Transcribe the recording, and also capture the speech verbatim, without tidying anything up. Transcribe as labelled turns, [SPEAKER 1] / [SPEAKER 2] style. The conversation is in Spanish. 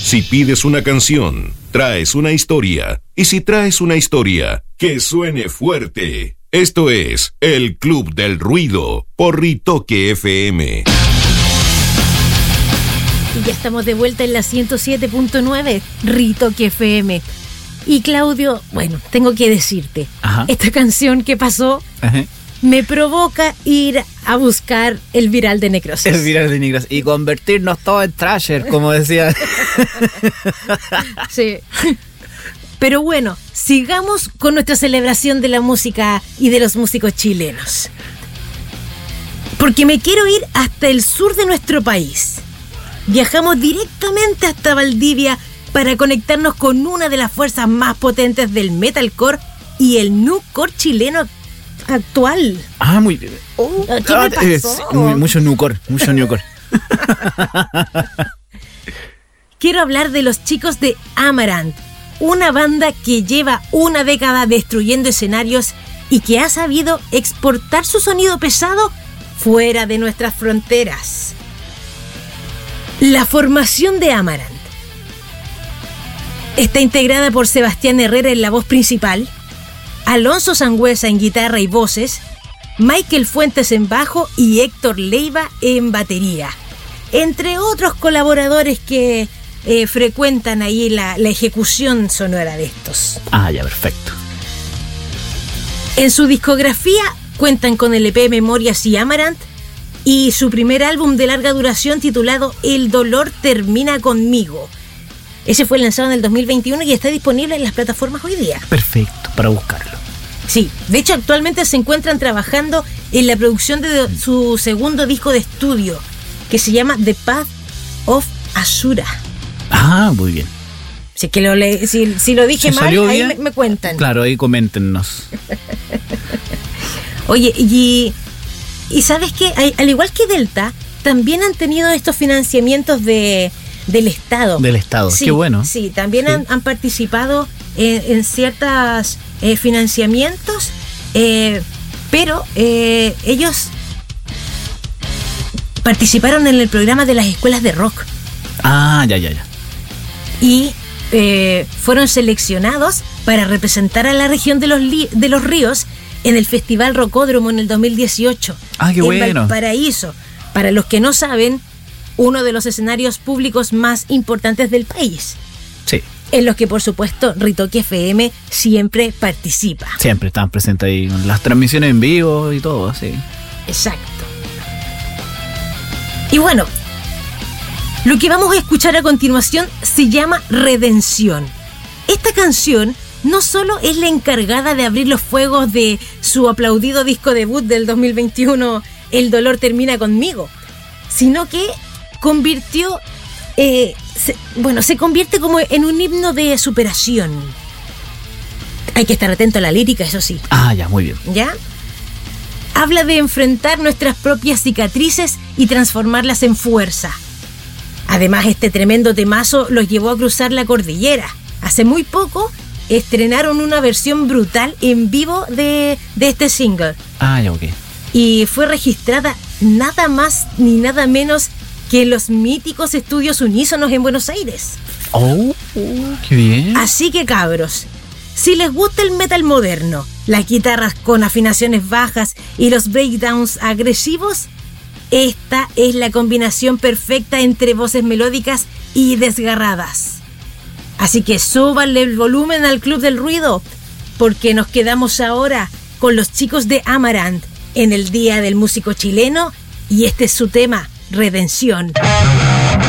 [SPEAKER 1] Si pides una canción, traes una historia. Y si traes una historia, que suene fuerte. Esto es El Club del Ruido por Ritoque F M.
[SPEAKER 2] Y ya estamos de vuelta en la ciento siete punto nueve, Ritoque F M. Y Claudio, bueno, tengo que decirte, Ajá. esta canción que pasó Ajá. me provoca ir a buscar el viral de Necrosis.
[SPEAKER 3] El viral de Necrosis. Y convertirnos todos en trasher, como decía.
[SPEAKER 2] Sí. Pero bueno, sigamos con nuestra celebración de la música y de los músicos chilenos. Porque me quiero ir hasta el sur de nuestro país. Viajamos directamente hasta Valdivia para conectarnos con una de las fuerzas más potentes del metalcore y el nucore chileno actual.
[SPEAKER 3] Ah, muy bien. Oh,
[SPEAKER 2] ¿Qué ah, me pasó?
[SPEAKER 3] Es, muy, mucho nucore, mucho nucore.
[SPEAKER 2] Quiero hablar de los chicos de Amarant, una banda que lleva una década destruyendo escenarios y que ha sabido exportar su sonido pesado fuera de nuestras fronteras. La formación de Amarant está integrada por Sebastián Herrera en la voz principal, Alonso Sangüesa en guitarra y voces, Michael Fuentes en bajo y Héctor Leiva en batería, entre otros colaboradores que eh, frecuentan ahí la, la ejecución sonora de estos.
[SPEAKER 3] Ah, ya, perfecto.
[SPEAKER 2] En su discografía cuentan con el E P Memorias y Amarant y su primer álbum de larga duración titulado El dolor termina conmigo. Ese fue lanzado en el dos mil veintiuno y está disponible en las plataformas hoy día.
[SPEAKER 3] Perfecto, para buscarlo.
[SPEAKER 2] Sí, de hecho actualmente se encuentran trabajando en la producción de su segundo disco de estudio, que se llama The Path of Asura.
[SPEAKER 3] Ah, muy bien.
[SPEAKER 2] Si, que lo le, si, si lo dije mal, ahí me, me cuentan.
[SPEAKER 3] Claro, ahí coméntenos.
[SPEAKER 2] Oye, y, y ¿sabes qué? Al igual que Delta, también han tenido estos financiamientos de... del Estado.
[SPEAKER 3] Del Estado,
[SPEAKER 2] sí,
[SPEAKER 3] qué bueno.
[SPEAKER 2] Sí, también
[SPEAKER 3] sí.
[SPEAKER 2] Han, han participado en, en ciertos eh, financiamientos, eh, pero eh, ellos participaron en el programa de las escuelas de rock.
[SPEAKER 3] Ah, ya, ya, ya.
[SPEAKER 2] Y eh, fueron seleccionados para representar a la región de los, li- de los ríos en el Festival Rocódromo en el dos mil dieciocho.
[SPEAKER 3] Ah, qué
[SPEAKER 2] en
[SPEAKER 3] bueno.
[SPEAKER 2] Valparaíso. Para los que no saben, uno de los escenarios públicos más importantes del país.
[SPEAKER 3] Sí.
[SPEAKER 2] En los que, por supuesto, Ritoque F M siempre participa.
[SPEAKER 3] Siempre están presentes ahí con las transmisiones en vivo y todo, sí.
[SPEAKER 2] Exacto. Y bueno, lo que vamos a escuchar a continuación se llama Redención. Esta canción no solo es la encargada de abrir los fuegos de su aplaudido disco debut del dos mil veintiuno, El dolor termina conmigo, sino que convirtió, eh, se, bueno, se convierte como en un himno de superación. Hay que estar atento a la lírica, eso sí.
[SPEAKER 3] Ah, ya, muy bien.
[SPEAKER 2] ¿Ya? Habla de enfrentar nuestras propias cicatrices y transformarlas en fuerza. Además, este tremendo temazo los llevó a cruzar la cordillera. Hace muy poco estrenaron una versión brutal en vivo de, de este single.
[SPEAKER 3] Ah, ya, ok.
[SPEAKER 2] Y fue registrada nada más ni nada menos que en los míticos estudios Unísonos en Buenos Aires.
[SPEAKER 3] Oh, oh, qué bien.
[SPEAKER 2] Así que, cabros, si les gusta el metal moderno, las guitarras con afinaciones bajas y los breakdowns agresivos, esta es la combinación perfecta entre voces melódicas y desgarradas. Así que súbanle el volumen al Club del Ruido, porque nos quedamos ahora con los chicos de Amarant en el Día del Músico Chileno, y este es su tema, Redención.